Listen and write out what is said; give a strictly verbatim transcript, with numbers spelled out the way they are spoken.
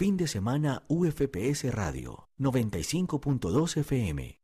Fin de semana U F P S Radio noventa y cinco punto dos F M.